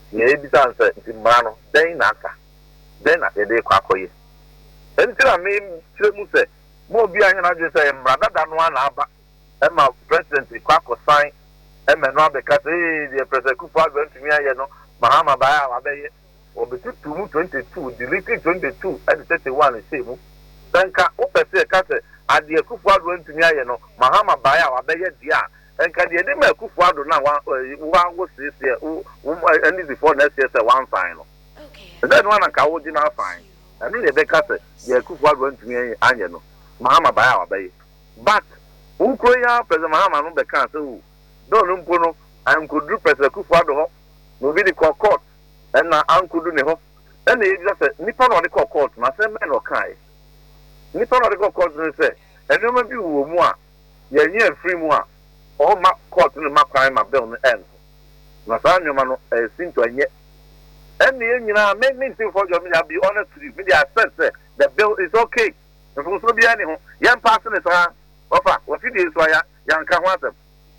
ye bisa nse timra no den na aka den na de kwa akoye entira me tire mu se mo bi anya na je se mra dada no na aba e ma president kwa akosan e me no abeka se the president Kufuor ntumi aye no Mahama baya wabeye obetu 22 delete 22 and 31 say mu danka opese ka se ade Kufuor ntumi aye no Mahama baya wabeye dia enka de de ma Kufuor na wa wo sese any before next year say one fine no then one ka wo di na fine and le be ka se de Kufuor ntumi anye no Mahama baya wabeye but ukro ya president Mahama no be kan se o do no mpo no an kodru president Kufuor ho no be the court and na ankudu ne ho and e just nipa no the court na say men o kai nipa no the court no say and no be wo mu a ye nya free mu a o ma court no ma kwai ma bill no end na sa nyoma no sinto anye and ye nyina me think for you me be honest with you me dey accept say the bill is okay if so be any ho yan pass ne sa ofa what fit dey so ya yan ka ho asem.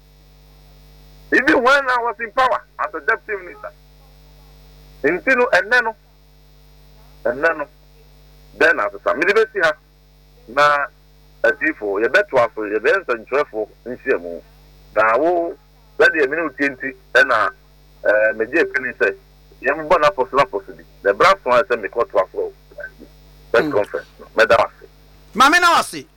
Even when I was in power as a deputy minister, Intino and Nano, then as a family, na a G4, you bet to have your best and trifle in Siamu. Now, let the minute and a major penny say, young born up for possibility. The brass one send me court to aflow. Press conference, Madame. Mamma, I see.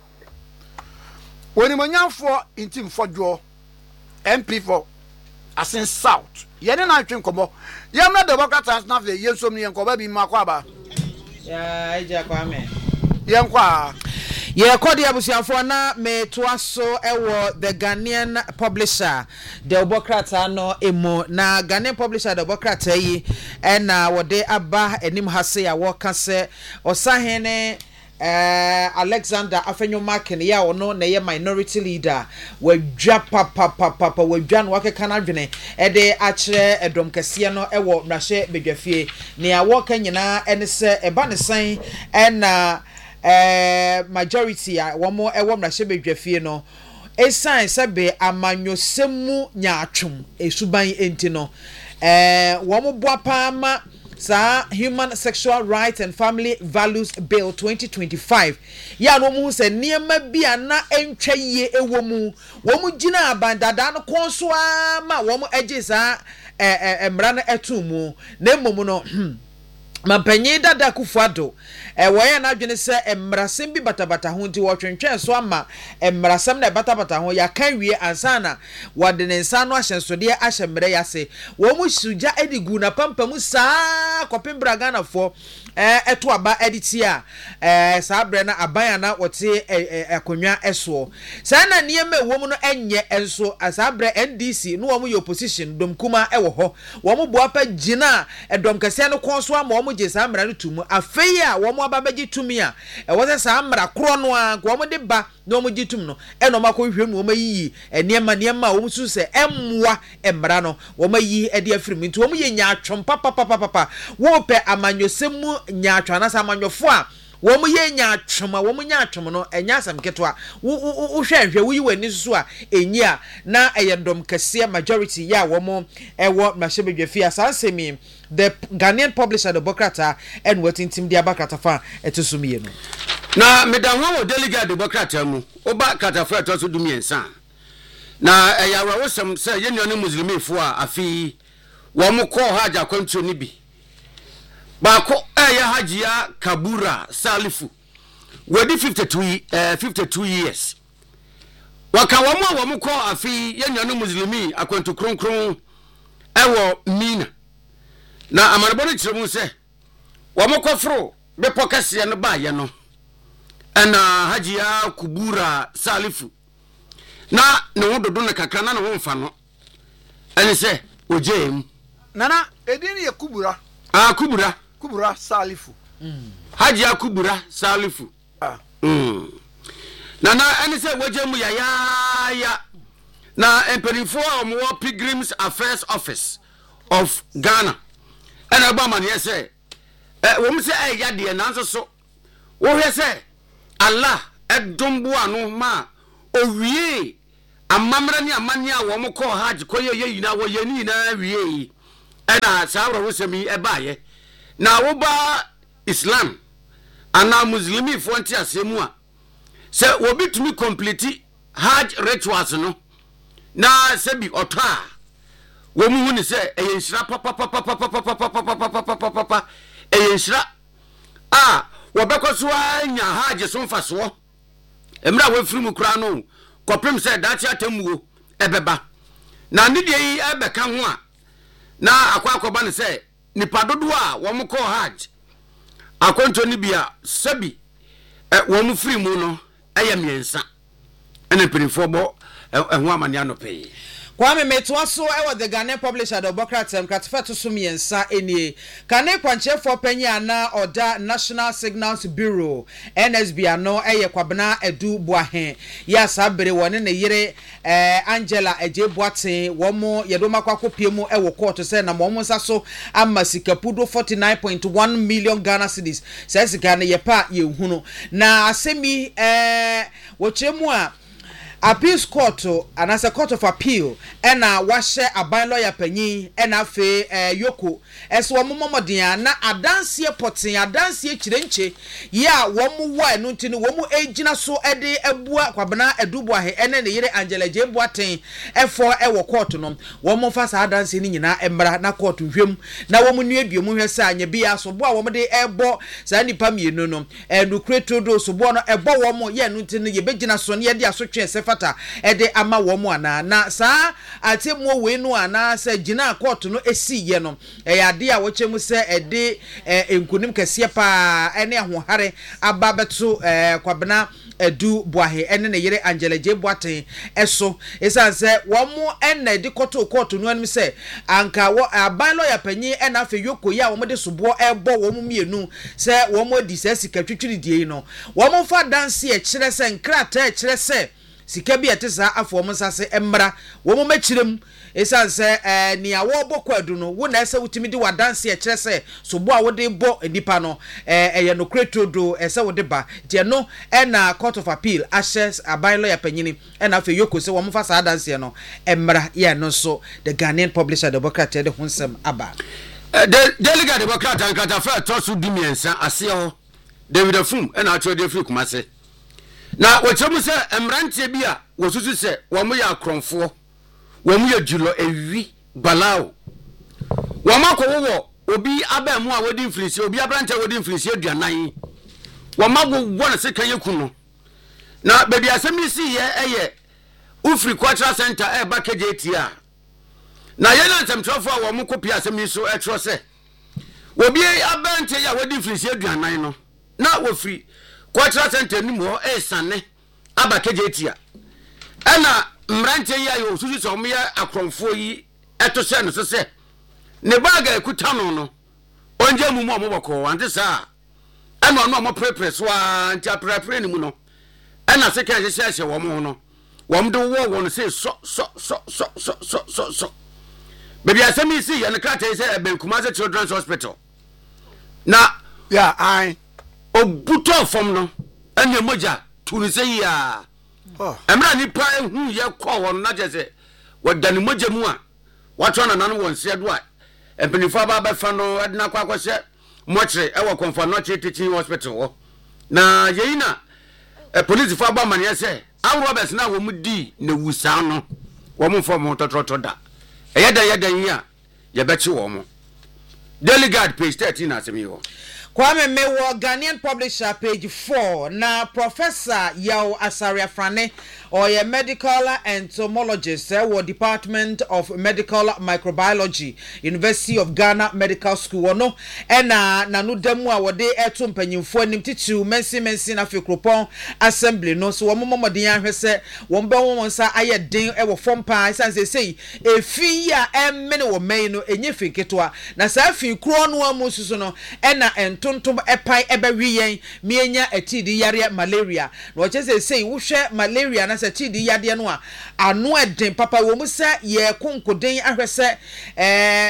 When you young for in team for draw. MP for Asin South. Yene na twin komo. Yamna Democrats na fe yesom ni enko ba bi makwa ba. Ya eja kwa me. Yenkwa. Ye kodi abusiafo na me toaso ewo the Ghanaian publisher the Democrats no emo na Ghanaian publisher the Democrats yi na wode aba enim hase ya wo ka se osahene Alexander Afenyomakin ya ono na ye minority leader wadwa papa wadwa no wakeka na dwene de akire edom kese no ewo mrahye bedwafie ne ya woka nyina ene se eba ne san na majority a womo ewo mrahye bedwafie no esan sebe amanyosemu nyaatwum esuban enti no womo boapa ma sa Human Sexual Rights and Family Values Bill 2025 ya no mu se niema bia na entwa ye ewo mu wo mu gina abandada no konso ama wo mu age sa emra na etumu na mmom no Mampanyi dada Kufuor woye na adwene se emrasem bi batabata ho nti wo twentwen so ama emrasem na batabata ho ya kan wie ansana wode ne nsa no ahyensode ahyemre yase wo mu suja edigu na pampamu saa kopembra Ghana fo eto aba editia saa bre na aban na wote akonwa eso saa na nieme wo mu no enye enso saa bre NDC no wo mu ye opposition domkuma ewo ho wo mu boapa gina edom kase no konso ama wo je saa mra no tumu afei a wo mu aba beji tumi a wo se saa mra kro no a wo mu de ba no mu jitum no eno makọ hwem wo mayi niema wo mu su se emwa emra no wo mayi e de afrim nti wo mu ye nya atwom papa wo pe amanyosemu nya atwa na sa amanyofo a wo mu ye nya atwom a wo mu nya atwom no enya asam ketwa wo hwehwe wo yi wani so a enyi a na eyendom kase majority ya wo mu ewo mrahye bedwafie asansemi the Ghanaian publisher the Democrat and what intim dia bakatafa etusumie no na medanwa wo delegate Democrat mu oba katafa etoso dumiensa na eyawra wosem se ye nuane muslimifo a afi wo mu ko haja kwantuo ni bi bako hajia Kabura Salifu wedi 52 years waka wo mu ko afi ye nuane muslimi akwantu kronkron ewo Mina na amaraboni kiremu se wo mo kofro be pokase no ba ye no ana hajia Kabura Salifu na ne wo dodo na kakra na ne wo mfa no ene se ojem nana edin ye Kubura Kubura Salifu hajia Kabura Salifu nana ene se wojem ya na emperifo o Pilgrims Affairs Office of Ghana and Obama say wo say ya de nanso so wo hwe say Allah edombo anu ma owie amamra ni amani a wo mo ko haj ko ye yina wo ye ni na wie ɛna saa awura wosɛm yi ɛbaayɛ na woba Islam ana Muslimi fo nti asɛmu a sɛ wobi tumi complete Hajj rituals no na sɛ bi ɔtɔ a wo mu hu ni sɛ ɛyɛ nhyira papa ɛyɛ nhyira a wɔbɛkɔ so anya Hajj so mfasoɔ emra wo firi mu kura no kɔpem sɛ daakye atamuo ɛbɛba na ne deɛ yi ɛbɛka ho a na akɔba ne sɛ nipa dodo a wɔn kɔ Hajj akonto ni bia sabi wɔn firi mu no ɛyɛ miɛnsa ɛna mpanyinfoɔ bɔ ɛho amane anɔpɛ Kwame Metua so ewa the Ghanaian publisher the Bokratem Kratfeto Sumiensa enie Kane Kwanche for Penya na Oda National Signals Bureau NSB ano eye kwabena edu boahen ya sabere wone ne yire Angela Eje Boaten womo yedoma kwakopie mu ewo court se na momo nsa so ama sikapudo 49.1 million Ghana cedis se sika ne yepa yehunu na asemi wochemu a Appeals Court and as a court of appeal and washe aban lawyer panyin and afe yoko eso momodian na adanse potin adanse kirenche ya womu wa enu nti no womu ejina so ede ebua kwabena edubo ahe ene ne yire Angela J Boaten efo ewo court no womu fa sa adanse ni nyina embra na court hwem na womu nu ebie mu hwese anya bia so bo a womu de ebo sa nipa mienu no enu kretodo so bo no ebo womu ye enu nti no ye begina so ne ye de asotwe sefa ede ama womu ana na saa atemu we no ana se gina court no esi ye no ade a wochemu se ede enkunim kese pa ene ahohare aba beto kwabena edu boahe ene ne yire Angela J Boaten eso esanse womu ene de koto court no anim se anka wo aban lawyer panyi ena afa yoko ya womu de sobo ebo womu mienu se womu di se sika twitwiri die no womu fa dance e kire se nkrata e kire se sika bi etesa afo mo sase emmra wo mo machirem esanse ni awo bokwadu no wo na ese wutimi di wadanse e kire se so bo a wo de bo nipa no eye no kretodo ese wo de ba tie no na court of appeal ashes aban lawyer panyini na afa yoko se wo mo fa sa danse no emmra ye no so the Ghanaian publisher the Democrat de hunsem aba the delegate Democrat and katafa tosu dimiensa ase ho David Afum na atwo de firi Kumase na wochemu se emrantie bia wosusu se womo ya akronfo womo ya julo ewi balao womo akowo obi abamu a wodi mfirisi obi abrante wodi mfirisi aduanan womo wo na se kan yekuno na bebi asemi si ye eye ufri cultural center e ba KJT na ye na ntemtrofo a womo kopi asemi so etro se obi abrante ya wodi mfirisi aduanan no na wofri Cultural Center ni mo sane aba KJT ana mrante yi ayo susu so mo ya akronfo yi eto se no so se ne baga ekuta no onje mu mo boko ante sa ana no mo prepare so anti prepare ni mu no ana se kan hye wo mo no wo mde wo no se so baby asemi si ya ne krata yi se Ben Kumase Children's Hospital na yeah I obuto fom no ene moja tunu se ya emra nipa hu ye kɔ won na jese wadani moja mu a wato na nanu won se do a empinifo aba ba fa no adina kwa kwose mochre ewo konfa no teaching hospital wo na yeina police fo aba mane se an Roberts na wo mudi na wusa no wo mo fo mo totroto da yedan yi a ye bechi wo mo delegate page 13 asemi wo Kwame Mewo Ghanaian publisher page 4 na Professor Yao Asaria Frane or a medical entomologist or Department of Medical Microbiology University of Ghana Medical School no ena nanu demu a wode eto mpanyimfo anim titu mensi na fekropon assembly no so wo momodin ahwese wo mbe wo nsa aye den e wo fompa isanse sei efi ya emmene wo mei no enye fiketwa na sa fi kro no amususu no ena tontom epai ebewiyen mienya atidi yare malaria no chese sei wo hwe malaria na atidi yade no a ano eden papa wo mu se ye konkoden ahwese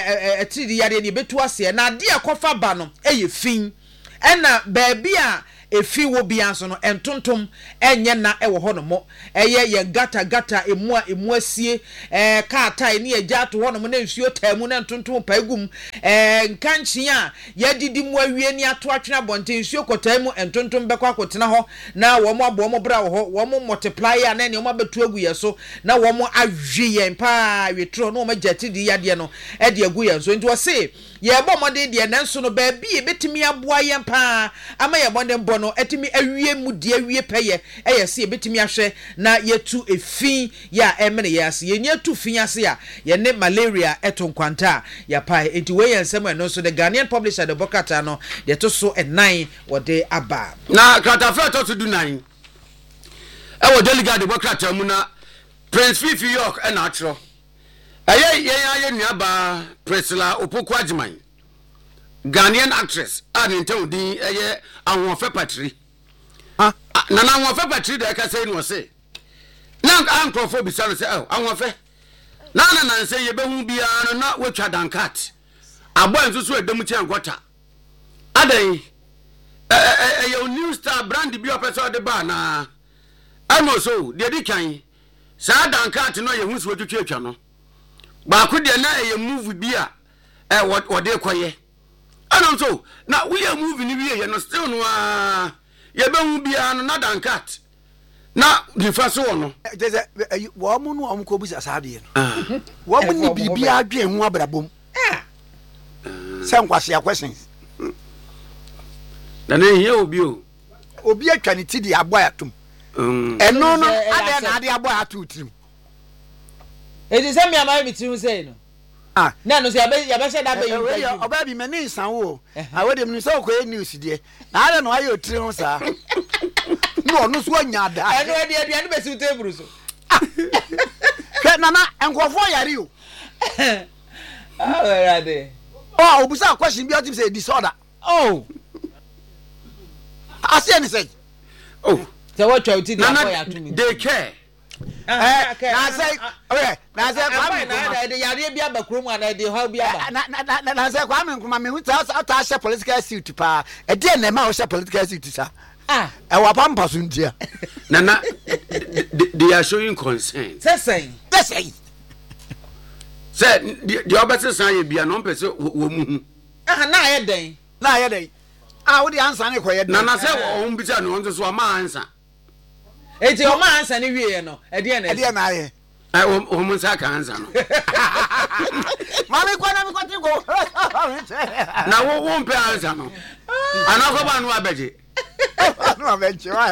atidi yare ni betu ase na de akofa ba no eye fin ena baabi a efi wo bia so no entontom enye na ewo ho no mo eye ye gata emu asie ka tai ne agya to ho no mo na nsuo taamu na entontom paigum nkanchi a ye didi mu awie ni ato atwena bonte nsuo kotai mu entontom bekwa akotena ho na wo mo abo mo bra ho wo mo multiply ya na ne mo abetu agu ye so na wo mo ahwe ye pa wetro no mo gyati di yade no e de agu ye so nti wo se ye bo modin de nanso no ba bi e betimi aboa ye pa ama ye bonde mbo no etimi awie mu de awie peye eye se e betimi ahwe na yetu efin ya emene ye ase ye nyatu fin ase a ye ne malaria eto nkwanta ya pa enti we ye nsem eno so the Ghanaian publisher the Bokata no de to so e9 wode aba na kratafa to so du 9 e wo delegate the Bokata mu na Prince Fifi York e na atro ye nuaba Priscilla Opoku Ajiman Ghanaian actress and intending ahonfe patri na ahonfe patri de ka say no say na ankrofo bi say ahonfe na say ye behu bia no na wetwa dankat abo ensusu edemu chi ankota adan ye new star brand bi opese de ba na amo so de di kan sa dankat no ye hu so twetwa no ba ko de na ye move bi a wode koye anam so na we are moving ni we no still no ye be hu bia no na dankat na difa so no wo mu no am ko busa saade no wo mu ni bibia adwen hu abrabom se nkwase questions na ne here obi atwa ne ti di aboa atom eno no ade na ade aboa atu tirim it is me am me ti say no na no se ya be se da be you oba bi me ni nsan wo awede me so ko news de na ade no aye otire ho sa no no so anya da eno de aduane be si table so ke nana enkofo yare o already obusa question bi o tim say disorder ase ni say so what you ti di aboy atu mi they care na say na say na de yare bia bakrom ana de how bia ba na say kwa me nkuma me hu ta share political suit pa e de na ma o share political suit sa e wa pampa so ntia na they are showing concern say the obese san ye bia no pese wo mu na ye den wo de answer ne koye na say wo hum bi sa no so ma answer eti o ma answer ni wie no e de na ye o mu sa ka answer no mami kwa na mi kwati go na wo mpe answer no ana ko ba no abeje wa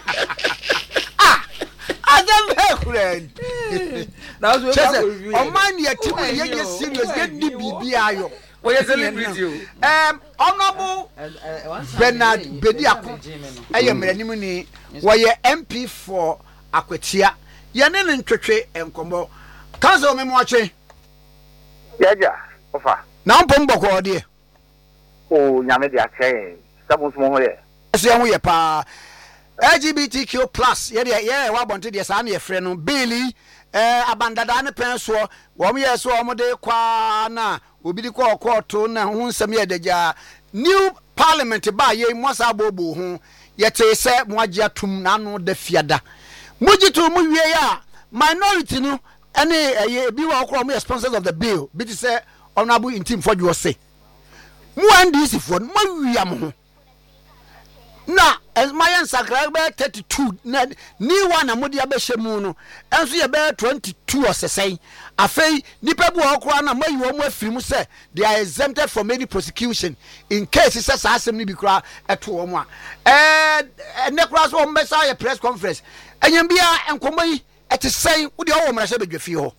adam hekure na so we o man ye ti ye serious ye di bibi ayo we ye celebrity honorable Bernard Bediako eye mranim ni wo ye MP for Akwatia ye ne ntwetwe enkomo kanzo me mo atwe yaja ofa na mpom boko de o nyame de atwe sabun so ho ye ase ho ye pa LGBTQ+ ye wa bonte de sa na ye frɛ no Billy abandada ne penso wo me ye so wo de kwa na obi di kwa koto na hu nsem ye daga new parliament ba ye mosa bobo hu ye te se mo agya tum na no da fiada mujitu mu wie ya minority no ene ye bi wa okro mo sponsors of the bill bi ti se honorable intim for you say mu NDC for mo wi am ho na my subscriber 32 na ni one amodi abehemu no enso ye be 22 osesai afei nipa bu okura na mayi wo mu afirimu se they are exempted from any prosecution in case se asem ni bi kura eto wo mu a ne kura so wo mbesa ye press conference enyem bia enkomoyi etesai wo de wo mrahye bedwafi ho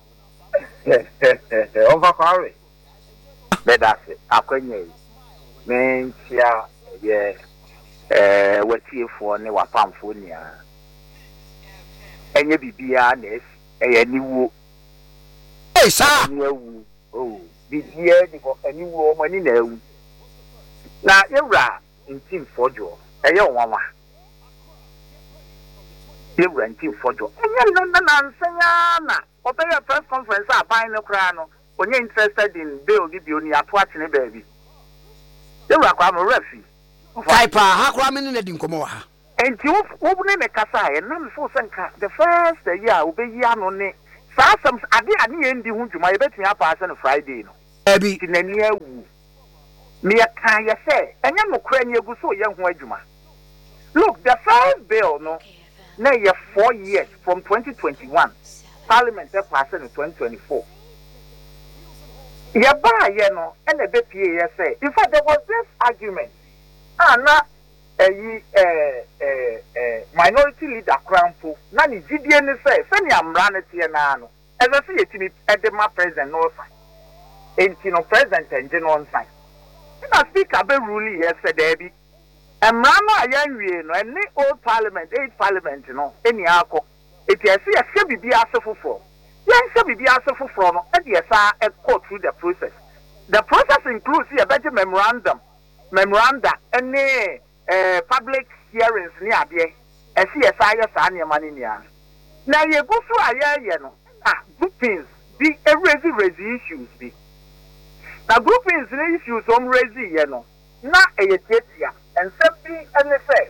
over quarry bedase akwanye mentia ye watiefo ne wapamfo nia enye bibia na eye niwo sa niwu bibia ni ko aniwo mani na ewu na yewra ntim fojo eye onwanwa yewra ntim fojo enye na nsanya na obey press conference aban ne kra no onye interested in bill bibio ni ato atene baabi yewra kwa mo refi Kaipa hakura me ne di nkomo ha. Enti wo ne ne kasa e na me so senka the first year obeyi ano ne saa sam ade endi hu dwuma ye betumi apa ase no Friday no. Ebi tinani awu. Me ka ye say enya no kra ni egu so ye ho adwuma. Look, the first bill no na ye 4 years from 2021. Parliament passed in 2024. Ye ba ye no and the BPA ye say in fact there was this argument minority leader Krampo na ni gidie ni say ni amra na tie na no e say yetimi edema president no sign enti no president enje no sign na speaker be rule yesterday bi amra no ayanwie no any old parliament 8 parliament no eni akọ eti ese ye bibi asefofo yen bibi asefofo no e de esa e go through the process includes a better memoranda any public hearings ni ade esi esa ya sa ne mani nia na ye go so aye no groupings be raise issues be na groupings ni issues raise ye no na eyetia and simply and say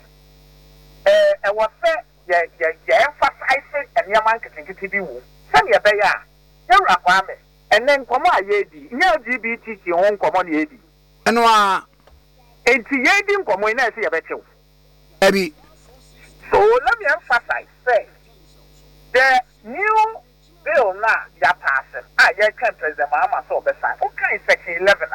e was say ye emphasize and yaman kitikiti bi wo say ye be ya yewra kwame and then komo aye di nya LGBTQ won komo na edi eno a enti ye di komo na say ye be chew ebi. So let me emphasize say the new bill now ya pass ya can President Mahama so be sign okay section 11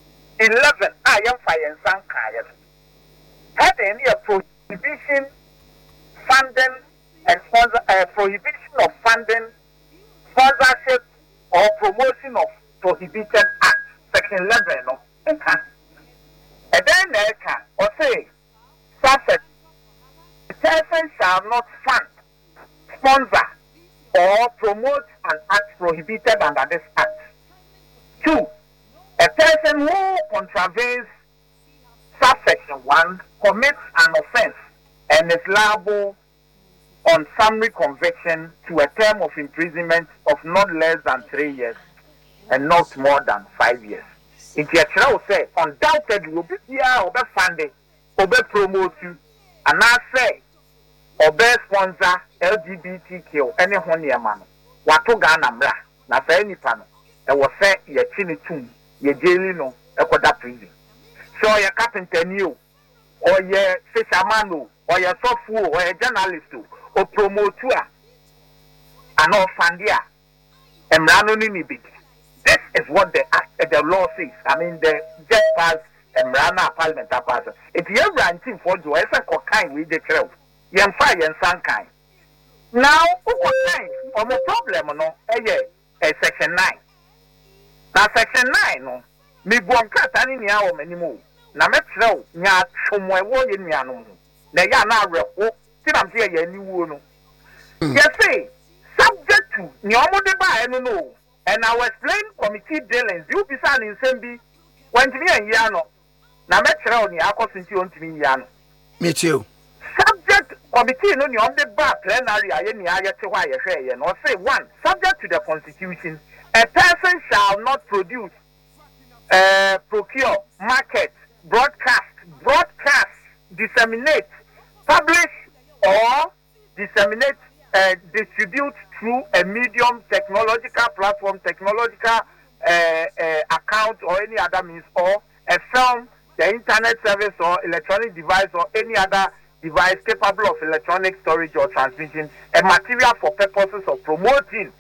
I am fire and kaya had any prohibition funding and sponsor prohibition of funding sponsorship or promotion of prohibited act section 11 no okay and then or say such the person shall not fund, sponsor, or promote an act prohibited under this act. 2. A person who contravenes subsection 1 commits an offense and is liable on summary conviction to a term of imprisonment of not less than 3 years and not more than 5 years. In the will say, undoubtedly, will be funded, will be promoted, and I say, obe sponsor LGBTQ any honiema no wato Ghana mra na say nipa no e wo say ye chini tum ye jeli no e koda prison so ye carpenter ni o ye fisherman o ye sofu o ye journalist o promote a ano fandia emra no ni big. This is what the law says. I mean the just passed emra na parliament pass it ye ranting for do e say kokan we dey crowd yen fa yen sankan now kokan for the problem no section 9 na section 9 no me buon kata ni nia o manimu na me crowd nya twomo e wo ye nia no na ya na awereko ti na me ye niwuo no you say subject to ni omo de ba eno no and I will explain committee dealings you be san in sembi when me en ya no na me crowd ni akosinti ontimi ya no me too subject committee no ni on the bar plenary aye ni aye te hwa ye hwe ye no say 1 subject to the constitution a person shall not produce procure market broadcast disseminate publish or disseminate distribute through a medium technological platform technological account or any other means or a film the internet service or electronic device or any other device capable of electronic storage or transmission a material for purposes of promoting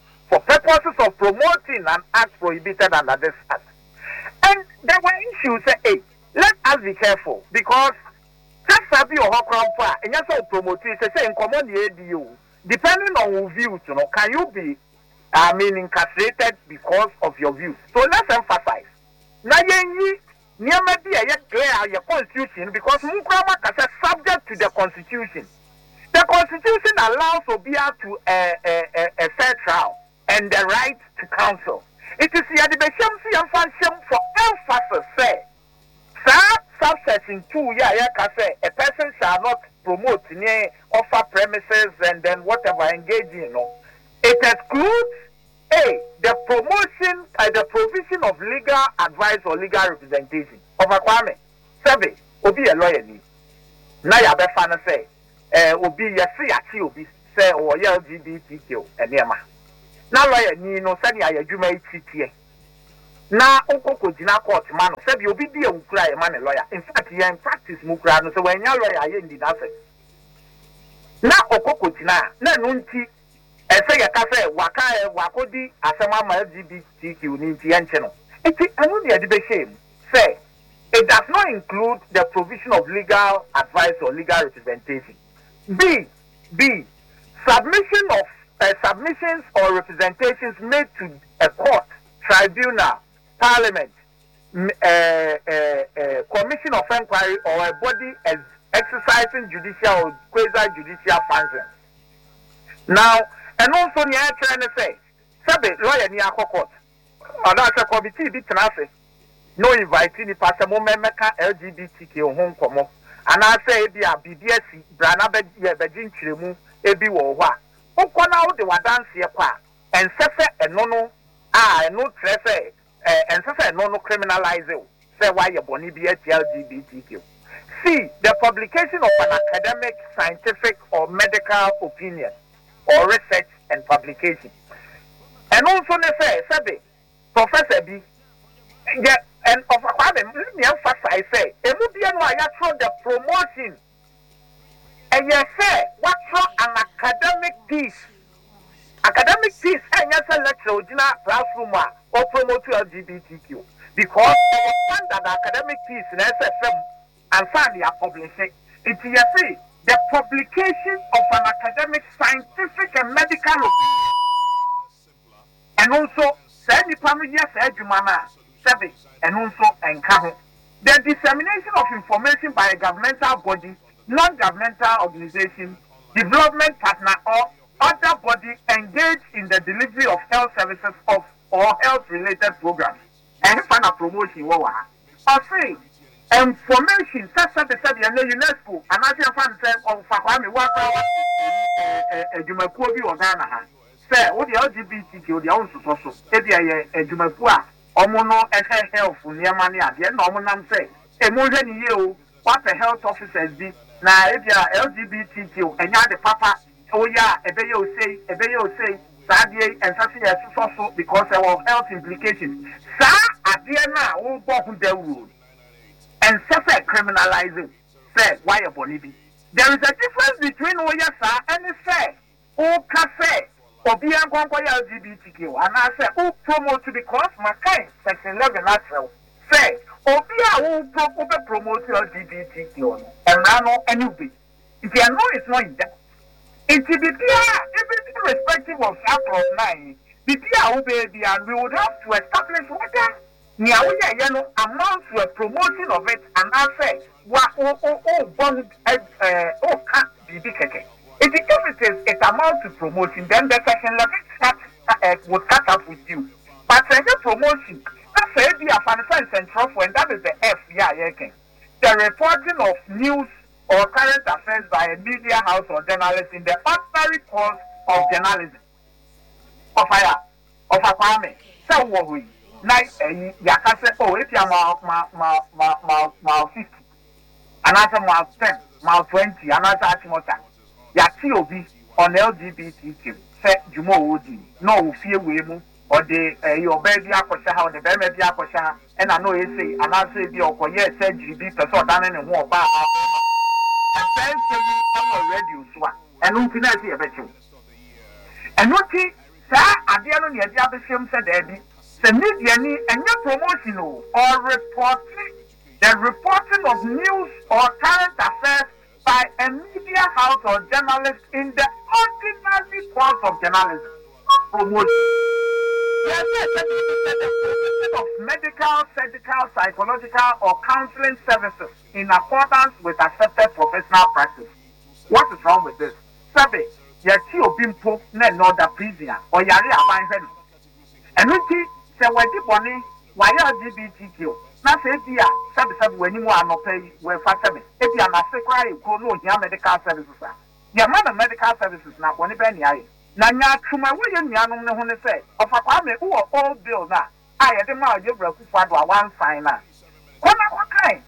an act prohibited under this act. And there were issues hey, let us be careful because just sabi or hokrampa and you so promote it say in common the ADU depending on your views can you be incarcerated because of your views. So let's emphasize na yenyi niama bi a clear your constitution because mukrama is subject to the constitution. The constitution allows Obia to a fair trial and the right to counsel. It is the Besham for emphasis say subsection 2 a person shall not promote offer premises and then whatever engage in it excludes the provision of legal advice or legal representation of a Kwame. 7. obi a lawyer ni na ya be fa no say obi yesi yati obi say o ya LGBTQ enema na lawyer ni no say ya adwuma ititie na okoko gina court ma no say bi obi di ewukura ya ma ne lawyer in fact ya in practice mu kura no say when ya lawyer ya ndi na say na okoko gina na no nti say ya ka say wakodi asema ma LGBTQ ni nti enche no enti anu dia de be shame say it does not include the provision of legal advice or legal representation. B. Submissions or representations made to a court, tribunal, parliament, commission of inquiry, or a body as exercising judicial or quasi-judicial functions. Now, and also, the answer trying to say, Sabe, lawyer near court, or that's a committee, bit no inviting the pastor meka LGBTQ home komo and I say be a BBS brana be begin chiremu ebi wo ho a ukona wo de wadanse ye kwa ensefe enono eno trefe ensefe enono criminalize say why you boni be LGBTQ. C, the publication of an academic, scientific or medical opinion or research and publication. And also they say Professor B and of let me emphasize say the promotion and yes say what an academic piece and yes a lecture classroom or promote LGBTQ because that academic piece in SFM and finally are publishing it yes say the publication of an academic, scientific and medical opinion and also say the family yes service and also encourage the dissemination of information by a governmental body, non-governmental organization, development partner, or other body engaged in the delivery of health services or health-related programs. And find a promotion, or say information such as the UNESCO and National Fund of Fakwame Waka, Jumakobi or Ghana. Say, what the LGBTQ, the also, a Jumakua. Omono health nyamani ade na omonam say emonhwe ni ye what the health officers be na if you LGBTQ enya de papa oya ebeye o say sadie ensase so because there were health implications sa ade na wo bo hu da rule and say criminalizing say why a bonibi there is a difference between oya sa and say o ka say Obi Angongo LGBTQ and I say who promote because my kind section 11 natural say Obi who promote LGBTQ and Rano anyway. If you know it's not in that. It will be even irrespective of Chapter 9, the who baby and we would have to establish whether Niawaya amounts to a promotion of it and I say what bond can't be big. If it amounts to promotion, then the section 11 would catch up with you. But the promotion, that's the financial central and that is the F. The reporting of news or current affairs by a media house or journalist in the ordinary course of journalism. Of a farming. So what we nice yakase if you are mal 50, another mal 10, mal 20, another achimota. Yati obi on LGBTQ say jumo odi no fie wemu or the your baby akosha how the baby akosha and I know you say and I say bi okoye say GB person dan ne ho oba and then say I'm already so and no fina say e bechu and no ti sa ade no ne ade abesem say there bi say media ni enya promotion or reporting of news or current affairs by a media house or journalist in the ordinary course of journalism. Promotion. Yes, the provision of medical, surgical, psychological, or counseling services in accordance with accepted professional practice. What is wrong with this? Sabe, yati obimpo na no da prisoner or yari abanhwe. Enu ti se wadi boni why LGBTQ. Na say dia sabe when you are not pay we fa sabe e dia na se kwa e ko no hia medical services a ya ma medical services na ko ne be ni aye na nya twuma we ye nuanom ne ho ne say ofakwa me wo all bill na aye de ma ye bra kufa do a one sign na ko na ko kai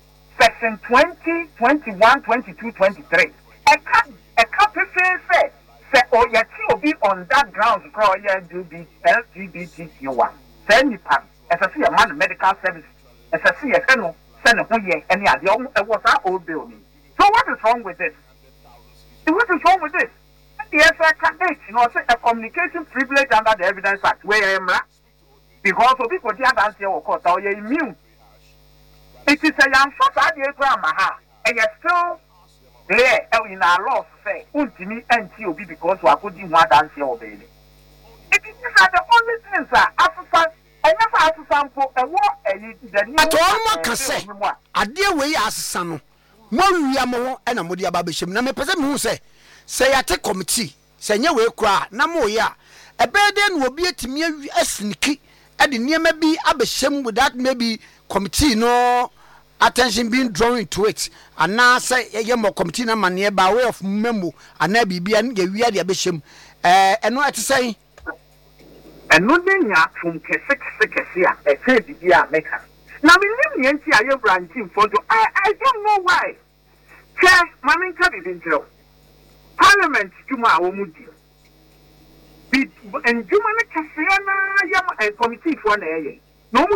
section 20, 21, 22, 23. A capital say oh yeah, will be on that ground because yeah, LGBTQ1. Say any part, as I see a man medical service, as I see a fellow, send a any other, it was our old building. So what is wrong with this? What is wrong with this? Yes, I can say a communication privilege under the Evidence Act, where I am because of people here dance here, of course, or you're immune. It is a young father, and you're still there in our law say, ultimately, and TOB because we are putting one dance here, baby. It is the only things that after I never asked some for a war, and the I dear way as some more yamo and a modia babishim. Now, my person who say I take committee, say, no way cry, no more ya. A burden will be to me as sneaky, and the near maybe abishim with that maybe committee no attention being drawn to it. And now say a more committee na man by way of memo and na be and we are the abishim. And what to say? And no danger from Kessia, a third year maker. Now, we live in the entire branching for I don't know why. Chair, Mammy Cabin Joe. Parliament, Juma Omudi. And Juma Cassiana Yam and committee for an area. No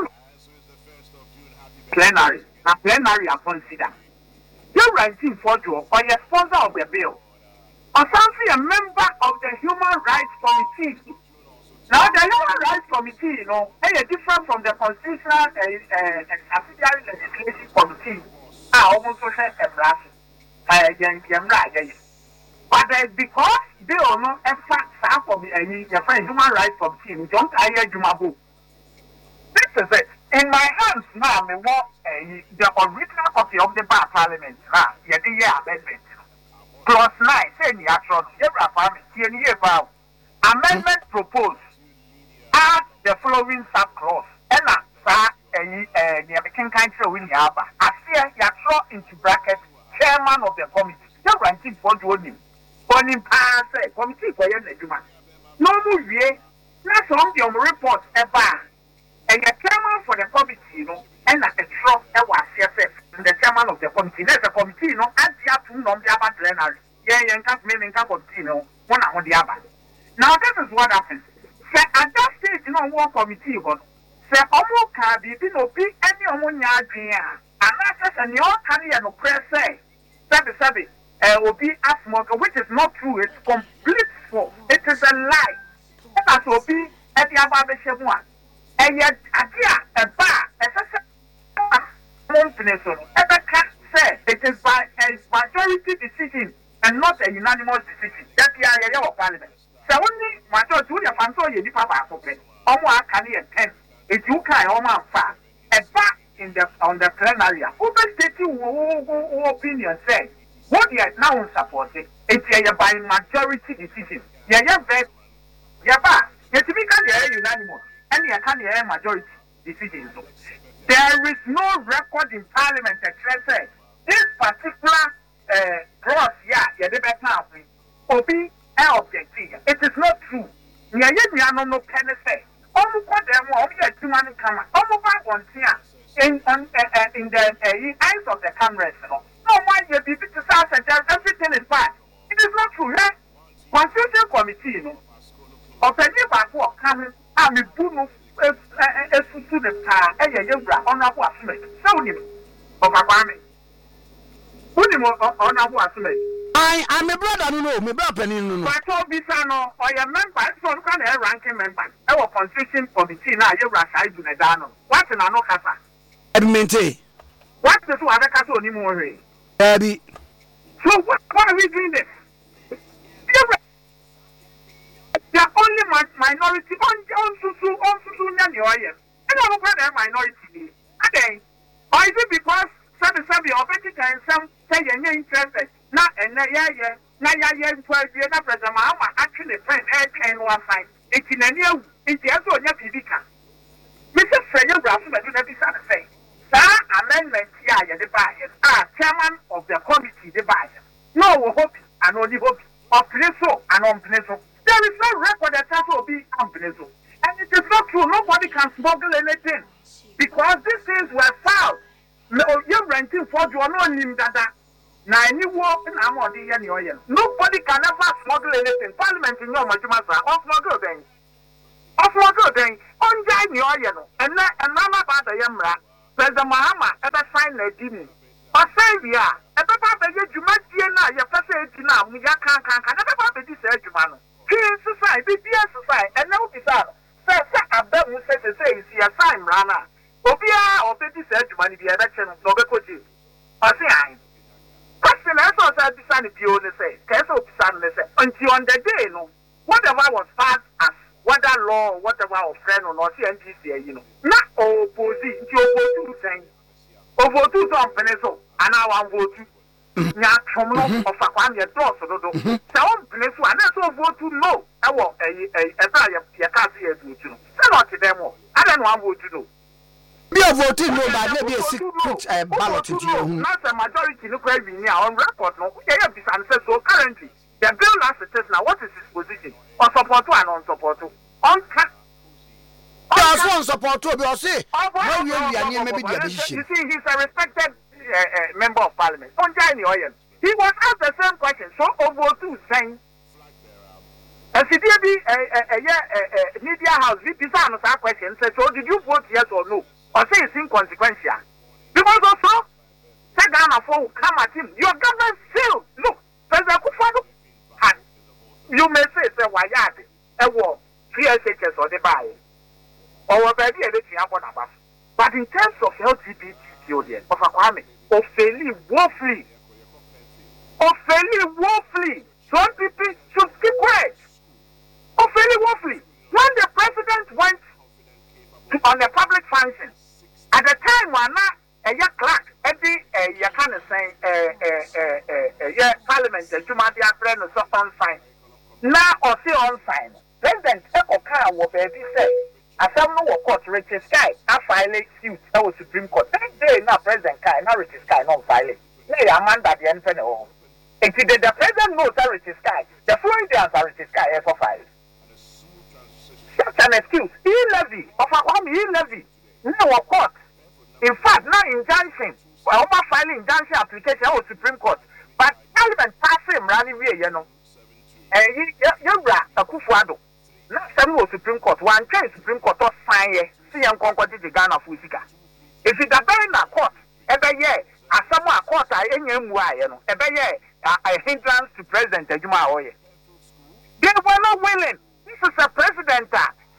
plenary. A plenary are considered. You're writing for you or your sponsor of the bill. Or something a member of the Human Rights Committee. Now, the Human Rights Committee, is different from the Constitutional and Subsidiary Legislation Committee. I almost say a brass. But because they are not a fact of the Human Rights Committee, we don't hire Jumabu. This is it. In my hands now, I want the original copy of the Bar Parliament. Amendment. Clause 9, saying the action, amendment proposed. Add the following sub-clause. The American country will have a fear you throw into brackets chairman of the committee. You're writing for him. For him, committee for you, no more way. That's on the report ever. And the chairman for the committee, and at the trough, and the chairman of the committee. There's a committee, and the other non the other plenary. Yeah, you can't make a committee, one on the other. Now, this is what happens. Say, at that stage, one committee, but say, almost can be any ammonia, and that's and your career no press say, will be asthma, which is not true. It's complete false. It is a lie. That will be at the other one. And yet, a bar, it is by a majority decision and not a unanimous decision. That's the Parliament. So only majority of the fancy you papa open. Almost can you 10. If you can almost far. A bar in the on the plenary. Who opinion say what you are now supporting? It's by majority decision. Unanimous. And you can't hear majority decisions. There is no record in Parliament that says this particular clause, Obi objective. It is not true. No penny say. In the eyes of the Congress, no one you be everything is bad. It is not true. Constitutional Committee, of any back coming. I'm a boom to the car, and you on our watchmate. So him of a garment. Put him on our watchmate. I'm a brother, no, my brother, no. I told Bisano, or your member, so can a ranking member. Our constitution committee now, you rush I do Nedano. What's an anokasa? Edmente. What's the two other castle anymore? Daddy. So why are we doing this? They are only minority on Susu, and I'm a minority. Or is it because some of it some say you're interested? Not and yeah, 12 years after the Mama actually friend and one side. It's in a new, it's also a Pivica. Mr. Freya Brass, but you never say, sir, amendment, the bias. Chairman of the committee, the bias. No hope and only hope of Preso and on Preso. There is no record that that will be unbelievable. And it is not true. Nobody can smuggle anything. Because these things were found. You're 2017 for nim dada. Now any war in Amodi and Yoyan. Nobody can ever smuggle anything. Parliament in your Majumasa, or smuggle then. Or smuggle then. On Jai Yoyan, and Mama Bada Yamra, President Mahama ever signed a deal. Or say, yeah, a papa, you might be now, your facility now, Yakan, never be this Edumano. Society, society, and no desire. Say, I bet we say, see a sign, Rana. Obia, or Betty said, money, the election of Nobecochi. I say, I. Question also said, the son of you, they say, Castle son, they say, until on the day, no, whatever was passed as whether law, whatever of friend or not, CNTC, you know, not opposing to vote saying, over 2 companies, and now I'm voting. Nya from no of a one year door, so do. Some place one, that's all vote to no. I want a can't see it. Sell out to them. I don't want vote to do. Be a voting no, but maybe a secret ballot to you. Not a majority look right near on record. No, we have this answer. So currently, the bill has a test now. What is his position? On support to and on support to? On cut. On support to be say. Maybe the position. You see, he's a respected member of parliament. On Johnny Oyen. He was asked the same question. So over to saying, as it did be a media house, we decided on that question. Said, so did you vote yes or no? Or say it's inconsequential? Because also, say Ghana for come at him. Your government still look. President Kufuor, and you may say, why a war, 3 SHS or the buy, or baby anything about above. But in terms of LGBT children of Akwame, Ofeli woefully. Some people should keep quiet. Ofeli woefully. When the president went on a public function, at the time when a young clerk, you kind of saying, parliament, the Jumadia friend or so on sign. Now or say on sign. President Ekoka will be say, as some no court Richard Sky, I filed suit that was Supreme Court. That day now President Kai, now Richard Sky not filed. Nay, Amanda the end home. If the president knows that Richard Sky, the following days are Richard Sky ever filed. Such an excuse. He levy of a levy. No court. In fact, now injunction. Well, filing injunction application was Supreme Court. But Parliament passed him running via, you know. You're a Kufuado. Not some was Supreme Court. One case Supreme Court or sign see and conquer the Ghana Fusika. If it's a very na court, every year, as someone court, I know, every year, a hindrance to President Ejuma Oye. They were not willing. This is a president.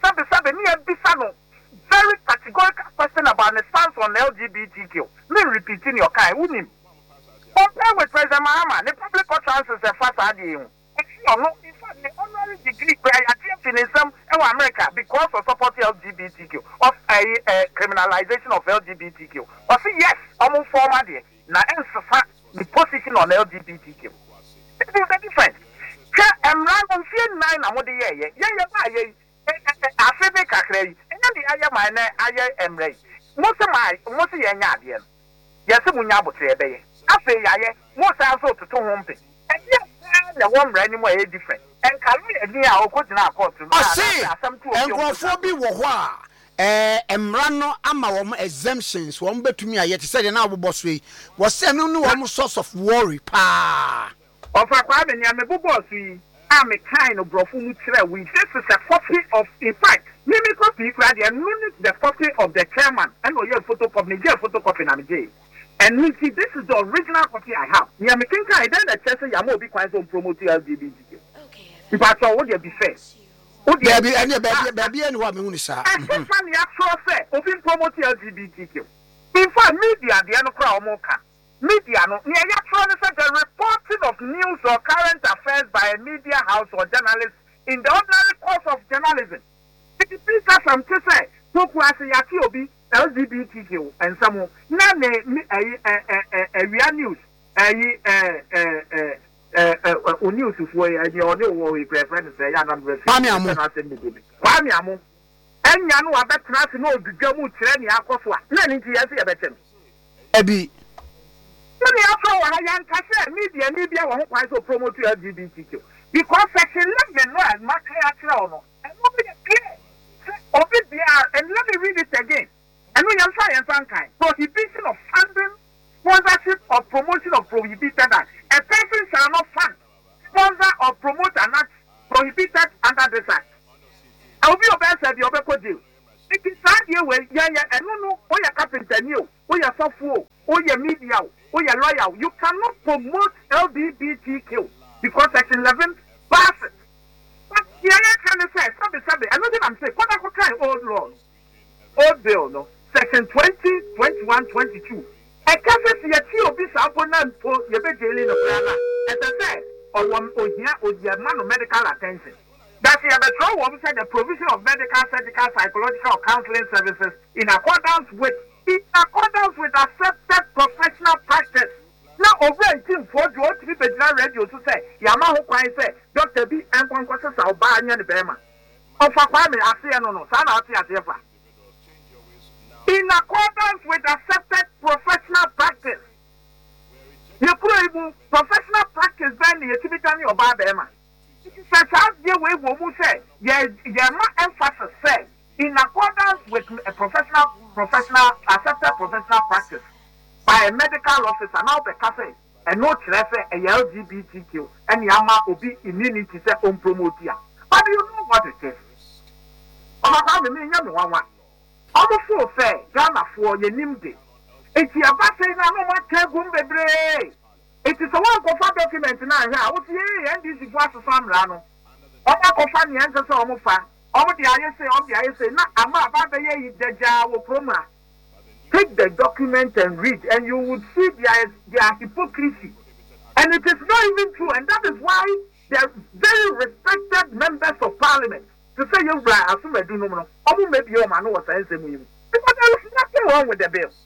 Very categorical question about the stance on LGBTQ. Me repeating your kind, wouldn't him? Compare with President Mahama, the public utterance is a fat idea. In fact, the honorary degree in some America because of supporting LGBTQ, of a criminalization of LGBTQ. But see, yes, I'm former there. Now, the position on LGBTQ. This is the difference. I'm on 9 I'm the year. Yeah. I feel the cacre, and then the Aya Mine, Aya Emre. Most of the young Yadian. Yes, Munabu Trebe. I say, Yaya, most also to 2 home. And yes, the one anymore is different. And Kali near our court now court to say, and Grofobia Wawa. Emrano ama exemptions, one bet to me, yet said an hour boss way was sending no source of worry. Pa of a crime and Yamabu. I'm a kind of brofu we this is a copy of, in fact, mimi copy and the copy of the chairman and your photocopy Namije. And you see, this is the original copy I have. Yamikinka, I then the chess Yamobi quite on promote LGBTQ. If I saw what you be fair. Would there be any baby and woman? Sir, I think the actual say, open promote LGBTQ. In fact, media, the Anokra Moka. Media, no, the reporting of news or current affairs by a media house or journalist in the ordinary course of journalism. It is some to say, Yaki LGBTQ and some real news, news for your friends say, Pamiamu. And Yanu, I bet not to know the Jamu Treni Akoswa. Learning to yes, better. Ebi. Many also are young media won't quite so promote LGBTQ. Because section 11 no and mark clear and nobody clear. And let me read it again. And we have science and kind. Prohibition of funding for prohibited act. A person shall not fund, sponsor, or promote an act prohibited under this act. I will be your best at the Obeko deal. It is sad here where and no, or your carpenter new, or your software, or your media, or your lawyer. You cannot promote LGBTQ because Section 11 passes. But the other kind of say, I know that I'm saying, what I could try old laws, old bill, no, Section 20, 21, 22. I can't say you'll be supposed for your bed daily no plan. As I said, or here, or your man of medical attention. That's the trouble said the provision of medical, surgical, psychological, counseling services in accordance with accepted professional practice. Now, over 18 for you to be radio to say, Yamaha Kwai say, Dr. B. and Conquestors are buying the Bema. Of a family, I see no, Sana Tiafa. In accordance with accepted professional practice. You could professional practice then the activity of Bema. Such as the way we say, you're not emphasis say, in accordance with a professional accepted professional practice by a medical officer, now the cafe, and no treasure a LGBTQ, and Yama will be immunity say on promotia. But do you know what it is? Almost so say, Ghana for your nimde. It's your passing, I know what Tegum. It is a one of document now. I would say, and this is what the farm ran. Ọmọ kọfà ní ẹnsẹ sọ ọmọ fa ọmọ di ayé sẹ na àmọ àbábẹyẹ yìí dẹjà wọ promo. Take the document and read, and you would see their hypocrisy, and it is not even true, and that is why they are very respected members of parliament to say you right assume do no no ọmọ maybe your man was saying same you because there is nothing wrong with the bill.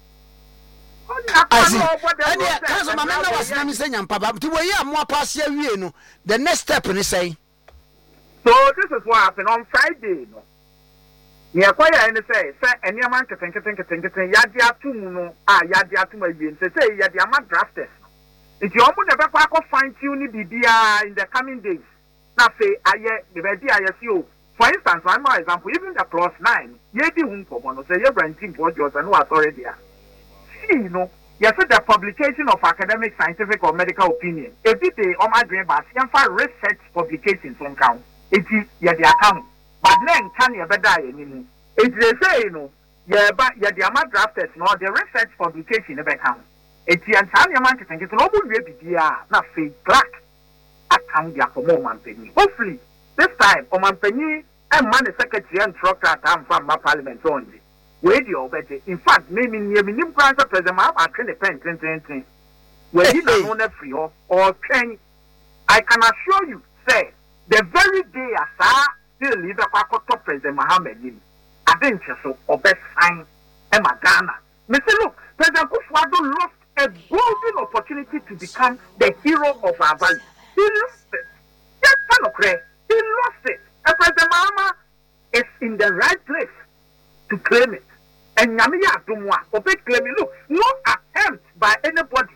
I see. Council Mamma was saying, and Papa, to where you are more past year, no. The next step in say. So this is what happened on Friday. No, yeah, quite and say, and your man can think, Yadia to no, Yadia to my being, say, Yadia man drafters. If you almost never fine tune the in the coming days, now say, I see. For instance, one more example, even the plus 9, Yedi Hunko, say, you're renting for yours and what's already there. You know, yes, the publication of academic, scientific, or medical opinion. If it is on my dream, but research publications on count. It is the account, but then can you better anymore? It is say, you know, but the amount drafters, no, the research publication never count. It's the entire market and it's an open BPDR, not fake black. Account the moment penny. Hopefully, this time, Oman Penny and Money Secretary and Trucker time from my parliament only. Radio better. In fact, maybe near me, President I can depend. Where you don't own free or train. I can assure you, say, the very day I saw still leave a top President Mohammed, I didn't so or best sign Emma Ghana. Mr. Look, President Kufuor lost a golden opportunity to become the hero of our valley. He lost it. Yes, he lost it. And President Mahama is in the right place to claim it. And Yamiya Dumwa, Obey claiming, look, no attempt by anybody